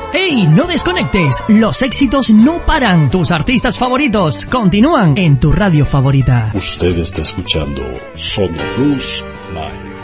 ¡Hey! No desconectes. Los éxitos no paran. Tus artistas favoritos continúan en tu radio favorita. Usted está escuchando Sony Plus Live.